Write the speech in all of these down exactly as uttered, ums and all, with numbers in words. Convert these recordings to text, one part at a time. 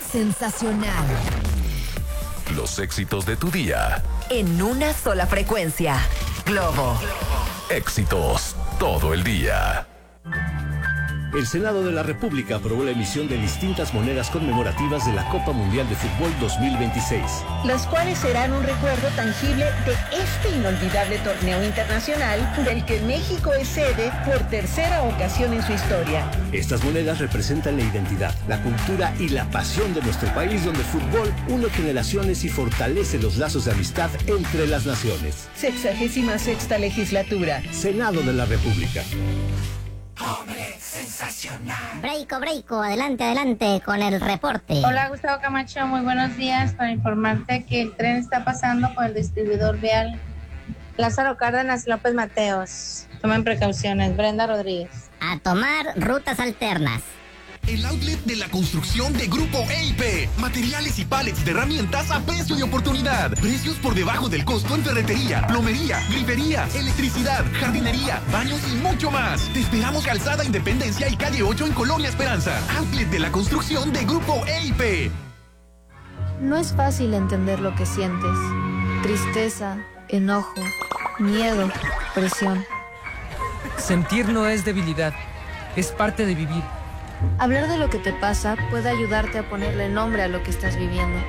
Sensacional. Los éxitos de tu día. En una sola frecuencia. Globo. Éxitos todo el día. El Senado de la República aprobó la emisión de distintas monedas conmemorativas de la Copa Mundial de Fútbol dos mil veintiséis. Las cuales serán un recuerdo tangible de este inolvidable torneo internacional del que México es sede por tercera ocasión en su historia. Estas monedas representan la identidad, la cultura y la pasión de nuestro país, donde el fútbol une generaciones y fortalece los lazos de amistad entre las naciones. Sexagésima sexta legislatura. Senado de la República. Hombre sensacional. Breiko, Breiko, adelante, adelante con el reporte. Hola, Gustavo Camacho, muy buenos días. Para informarte que el tren está pasando por el distribuidor vial Lázaro Cárdenas López Mateos. Tomen precauciones. Brenda Rodríguez. A tomar rutas alternas. El outlet de la construcción de Grupo E I P. Materiales y pallets de herramientas a precio de oportunidad. Precios por debajo del costo en ferretería, plomería, grifería, electricidad, jardinería, baños y mucho más. Te esperamos Calzada Independencia y Calle ocho en Colonia Esperanza. Outlet de la construcción de Grupo E I P. No es fácil entender lo que sientes. Tristeza, enojo, miedo, presión. Sentir no es debilidad, es parte de vivir. Hablar de lo que te pasa puede ayudarte a ponerle nombre a lo que estás viviendo.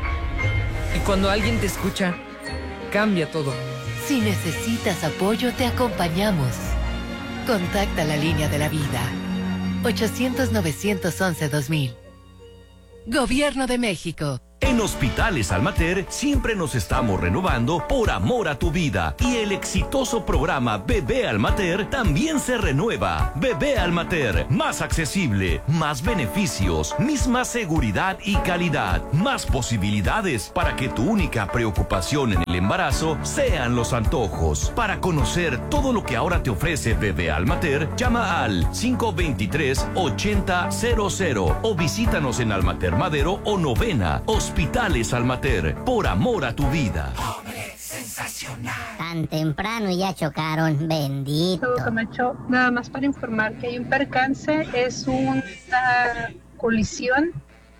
Y cuando alguien te escucha, cambia todo. Si necesitas apoyo, te acompañamos. Contacta la línea de la vida. ochocientos, novecientos once, dos mil. Gobierno de México. En Hospitales Almater siempre nos estamos renovando por amor a tu vida y el exitoso programa Bebé Almater también se renueva. Bebé Almater, más accesible, más beneficios, misma seguridad y calidad, más posibilidades para que tu única preocupación en el embarazo sean los antojos. Para conocer todo lo que ahora te ofrece Bebé Almater, llama al cinco dos tres, ochenta cero cero o visítanos en Almater Madero o Novena. Hospitales Almater, por amor a tu vida. Hombre sensacional. Tan temprano y ya chocaron, bendito. Camacho, nada más para informar que hay un percance, es una colisión,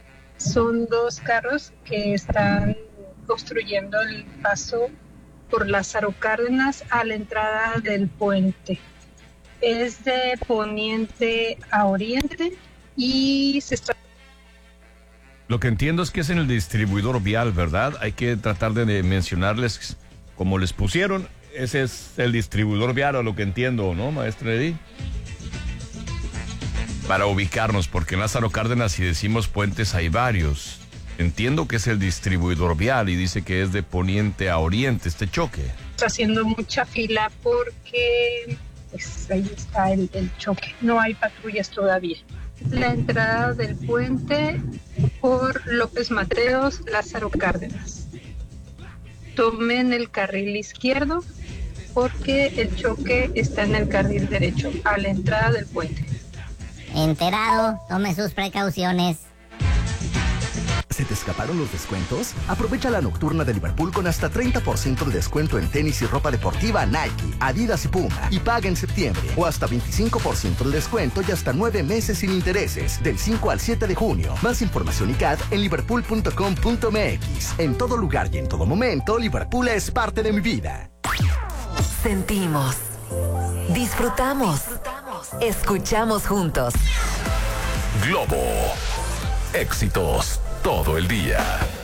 son dos carros que están construyendo el paso por Lázaro Cárdenas a la entrada del puente. Es de poniente a oriente y se está... Lo que entiendo es que es en el distribuidor vial, ¿verdad? Hay que tratar de mencionarles como les pusieron. Ese es el distribuidor vial, a lo que entiendo, ¿no, maestra Edith? Para ubicarnos, porque en Lázaro Cárdenas, si decimos puentes, hay varios. Entiendo que es el distribuidor vial y dice que es de poniente a oriente este choque. Está haciendo mucha fila porque pues, ahí está el, el choque. No hay patrullas todavía. La entrada del puente por López Mateos, Lázaro Cárdenas. Tomen el carril izquierdo porque el choque está en el carril derecho, a la entrada del puente. Enterado, tome sus precauciones. ¿Se te escaparon los descuentos? Aprovecha la nocturna de Liverpool con hasta treinta por ciento de descuento en tenis y ropa deportiva Nike, Adidas y Puma. Y paga en septiembre. O hasta veinticinco por ciento de descuento y hasta nueve meses sin intereses. Del cinco al siete de junio. Más información y C A D en liverpool punto com punto m x. En todo lugar y en todo momento, Liverpool es parte de mi vida. Sentimos. Disfrutamos. Escuchamos juntos. Globo. Éxitos todo el día.